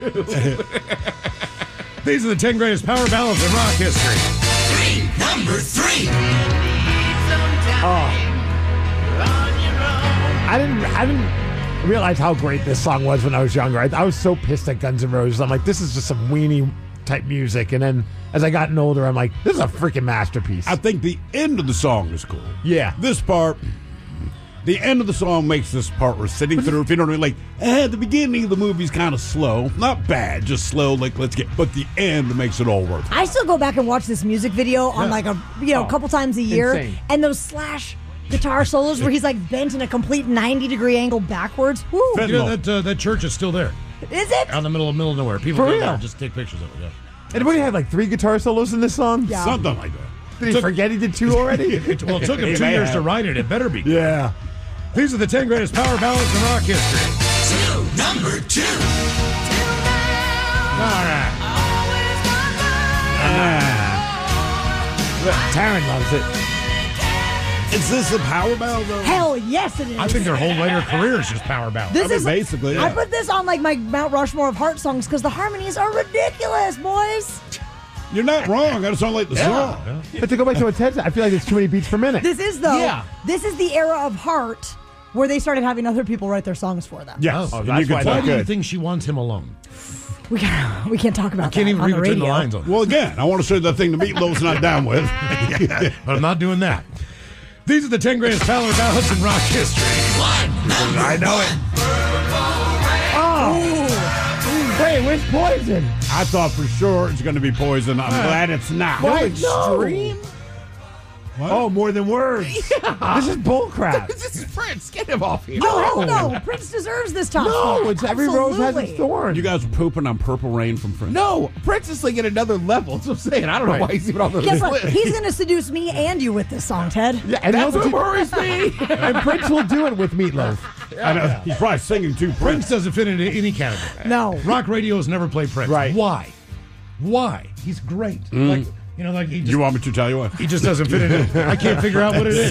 These are the 10 greatest power ballads in rock history. Number 3. I didn't realize how great this song was when I was younger. I was so pissed at Guns N' Roses. I'm like, this is just some weenie type music. And then as I gotten older, I'm like, this is a freaking masterpiece. I think the end of the song is cool. Yeah. This part, the end of the song makes this part we're sitting through. If you know what I mean, like, the beginning of the movie's kind of slow. Not bad, just slow, like, let's get, but the end makes it all worth it. I still go back and watch this music video on like a couple times a year. Insane. And those Slash guitar solos where he's like bent in a complete 90-degree angle backwards. Woo. You know, that church is still there. Is it? Out in the middle of nowhere. People For go real? there and just take pictures of it. Yeah. And what, he had like 3 guitar solos in this song? Yeah. Something like that. Did he forget he did 2 already? It took him 2 years to write it. It better be. Yeah. These are the 10 greatest power ballads in rock history. Number 2. All right. Taryn loves it. Is this a power ballad, though? Hell yes, it is. I think their whole later career is just power ballads. This is basically, I yeah. put this on like my Mount Rushmore of heart songs because the harmonies are ridiculous, boys. You're not wrong. I just don't like the song. But to go back to what Ted said, I feel like it's too many beats per minute. This is though. Yeah. This is the era of heart where they started having other people write their songs for them. Yes. Oh, And that's you can why tell- Why do you good. think she wants him alone? We can't talk about I can't that even on read the between the radio. lines on it. Well, again, I want to say the thing the Meatloaf's not down with. But I'm not doing that. These are the 10 greatest power ballads in rock history. I know it. Oh. Wait, where's Poison? I thought for sure it's going to be Poison. I'm glad it's not. What? Extreme? What? Oh, more than words. This is bullcrap. This is Prince. Get him off here. No, hell no. Prince deserves this top No, spot. it's every rose has Absolutely. its thorn. You guys are pooping on Purple Rain from Prince. No, Prince is like at another level. That's what I'm saying. I don't know why he's even on the Guess list. what? He's going to seduce me and you with this song, Ted. Yeah, and That's he'll what do- worries me. And Prince will do it with Meatloaf. I know. He's probably singing too Prince Prince. doesn't fit into any category. No. Rock radio has never played Prince. Right. Why? He's great. Like, he just, You want me to tell you what? he just doesn't fit into. I can't figure out what it is.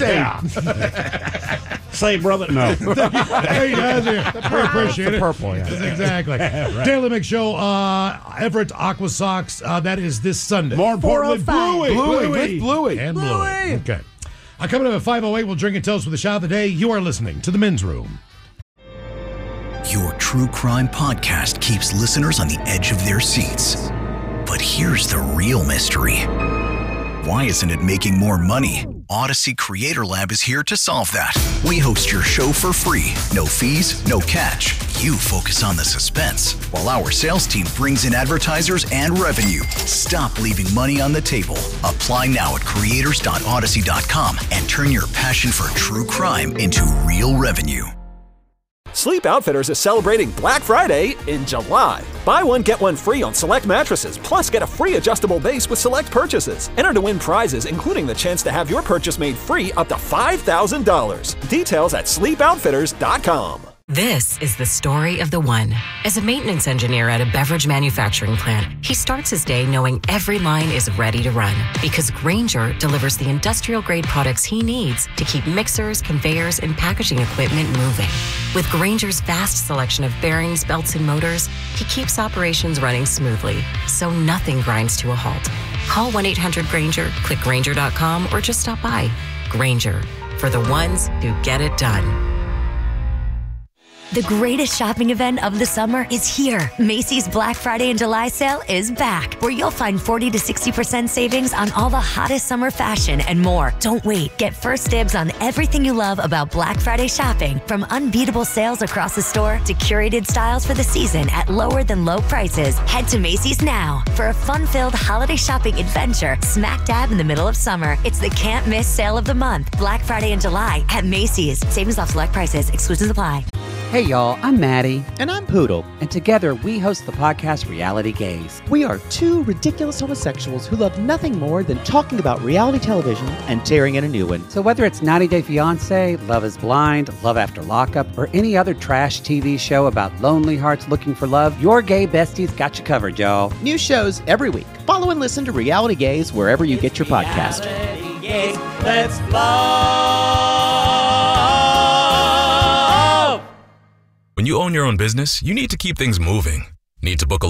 Say, brother. No. Hey, he does it. We appreciate The it. purple, yeah. Exactly. Daily Mix Show, Everett Aqua Sox. That is this Sunday. More importantly, 405. Bluey. With Bluey. And Bluey. Okay. Coming up at 5:08, we'll drink and toast with the shot of the day. You are listening to The Men's Room. Your true crime podcast keeps listeners on the edge of their seats. But here's the real mystery. Why isn't it making more money? Odyssey Creator Lab is here to solve that. We host your show for free. No fees, no catch. You focus on the suspense, while our sales team brings in advertisers and revenue. Stop leaving money on the table. Apply now at creators.odyssey.com and turn your passion for true crime into real revenue. Sleep Outfitters is celebrating Black Friday in July. Buy one, get one free on select mattresses, plus get a free adjustable base with select purchases. Enter to win prizes, including the chance to have your purchase made free up to $5,000. Details at sleepoutfitters.com. This is the story of the one. As a maintenance engineer at a beverage manufacturing plant, he starts his day knowing every line is ready to run because Grainger delivers the industrial-grade products he needs to keep mixers, conveyors, and packaging equipment moving. With Grainger's vast selection of bearings, belts, and motors, he keeps operations running smoothly, so nothing grinds to a halt. Call 1-800-GRAINGER, click Grainger.com, or just stop by. Grainger, for the ones who get it done. The greatest shopping event of the summer is here. Macy's Black Friday and July sale is back, where you'll find 40 to 60% savings on all the hottest summer fashion and more. Don't wait. Get first dibs on everything you love about Black Friday shopping, from unbeatable sales across the store to curated styles for the season at lower than low prices. Head to Macy's now for a fun-filled holiday shopping adventure smack dab in the middle of summer. It's the can't miss sale of the month. Black Friday and July at Macy's. Savings off select prices. Exclusions apply. Hey y'all, I'm Maddie. And I'm Poodle. And together we host the podcast Reality Gaze. We are two ridiculous homosexuals who love nothing more than talking about reality television and tearing in a new one. So whether it's 90 Day Fiancé, Love is Blind, Love After Lockup, or any other trash TV show about lonely hearts looking for love, your gay besties got you covered, y'all. New shows every week. Follow and listen to Reality Gaze wherever you get your podcast. Gaze, let's love. When you own your own business, you need to keep things moving. Need to book a